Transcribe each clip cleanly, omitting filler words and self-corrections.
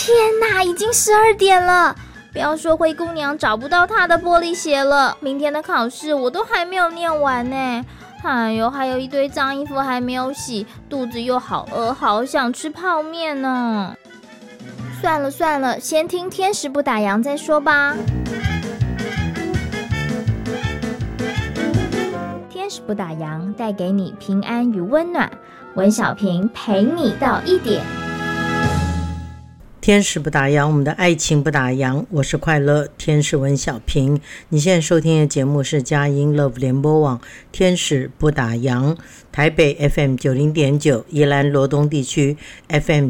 天哪，已经12点了！不要说灰姑娘找不到她的玻璃鞋了，明天的考试我都还没有念完呢。哎呦，还有一堆脏衣服还没有洗，肚子又好饿，好想吃泡面呢。算了，先听天使不打烊再说吧。天使不打烊，带给你平安与温暖。文小平陪你到1点。 天使不打烊，我们的爱情不打烊。我是快乐天使文小平。你现在收听的节目是佳音 Love 联播网天使不打烊，台北 FM 90.9，宜兰罗东地区 FM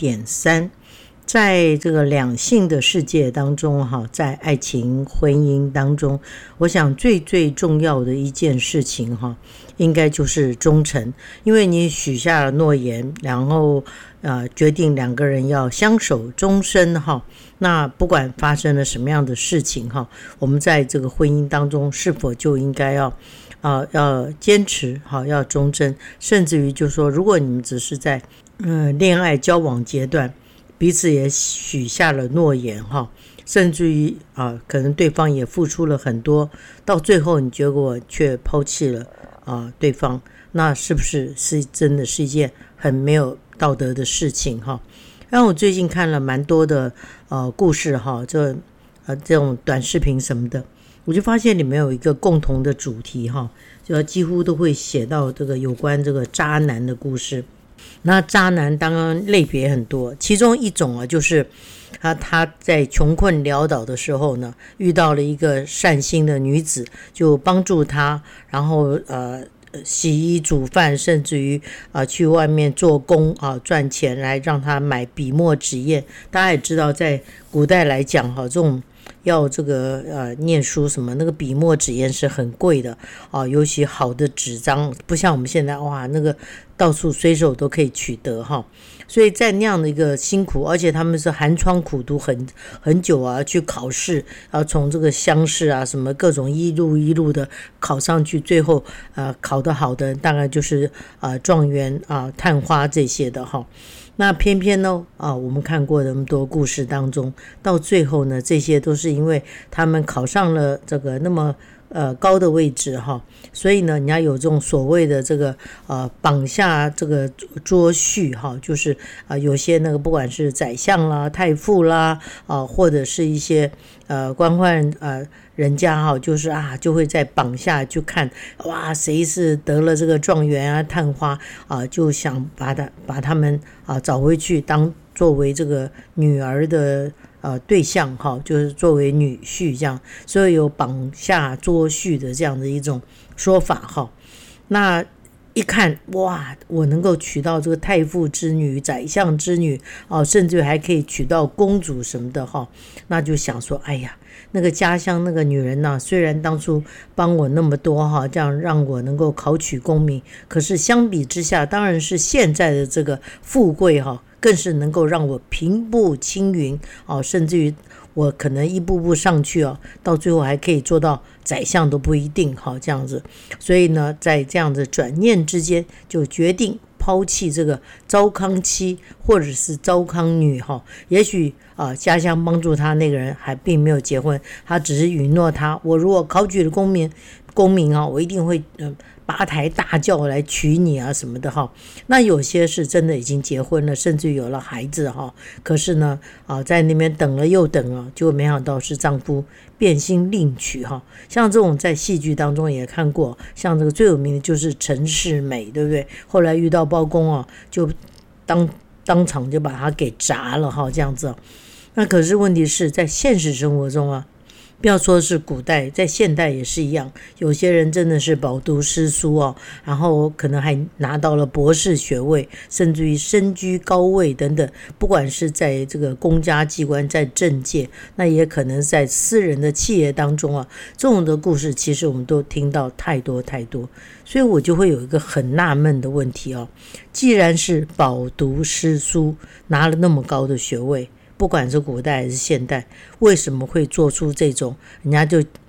90.3。在这个两性的世界当中，在爱情婚姻当中，我想最重要的一件事情应该就是忠诚。因为你许下了诺言，然后决定两个人要相守终身那不管发生了什么样的事情我们在这个婚姻当中是否就应该要坚持要忠贞，甚至于就是说，如果你们只是在恋爱交往阶段，彼此也许下了诺言甚至于可能对方也付出了很多，到最后你结果却抛弃了对方，那是不是真的是一件很没有道德的事情然后我最近看了蛮多的故事这种短视频什么的，我就发现里面有一个共同的主题就几乎都会写到这个有关这个渣男的故事。那渣男当然类别很多，其中一种就是他在穷困潦倒的时候呢，遇到了一个善心的女子，就帮助他，然后洗衣煮饭，甚至于去外面做工赚钱来让他买笔墨纸砚。大家也知道，在古代来讲这种要这个念书什么，那个笔墨纸砚是很贵的尤其好的纸张，不像我们现在那个到处随手都可以取得所以在那样的一个辛苦，而且他们是寒窗苦读很久去考试，从这个乡试什么各种一路的考上去，最后考得好的大概就是状元探花这些的那偏偏呢我们看过那么多故事当中，到最后呢，这些都是因为他们考上了这个那么高的位置所以呢，人家有这种所谓的这个绑下这个捉婿就是有些那个不管是宰相啦、太傅啦或者是一些官宦人家就是就会在绑下去看谁是得了这个状元探花就想把他们找回去作为这个女儿的对象就是作为女婿这样，所以有绑下捉婿的这样的一种说法那一看我能够娶到这个太傅之女、宰相之女甚至还可以娶到公主什么的那就想说哎呀，那个家乡那个女人虽然当初帮我那么多这样让我能够考取功名，可是相比之下，当然是现在的这个富贵更是能够让我平步青云甚至于我可能一步步上去到最后还可以做到宰相都不一定这样子。所以呢，在这样的转念之间，就决定抛弃这个糟糠妻或者是糟糠女也许家乡帮助他那个人还并没有结婚，他只是允诺他，我如果考取了功名我一定会八抬大轿来娶你什么的那有些是真的已经结婚了，甚至有了孩子可是呢在那边等了又等结果没想到是丈夫变心另娶像这种在戏剧当中也看过，像这个最有名的就是陈世美，对不对？后来遇到包公就当场就把他给砸了这样子那可是问题是在现实生活中不要说是古代，在现代也是一样，有些人真的是饱读诗书然后可能还拿到了博士学位，甚至于身居高位等等，不管是在这个公家机关，在政界，那也可能在私人的企业当中这种的故事其实我们都听到太多，所以我就会有一个很纳闷的问题既然是饱读诗书，拿了那么高的学位，不管是古代还是现代，为什么会做出这种人家就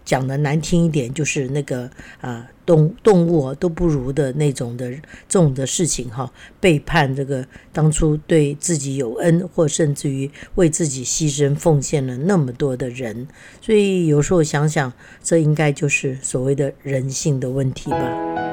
讲的难听一点，就是那个动物都不如的那种的这种的事情背叛这个当初对自己有恩，或甚至于为自己牺牲奉献了那么多的人。所以有时候想想，这应该就是所谓的人性的问题吧。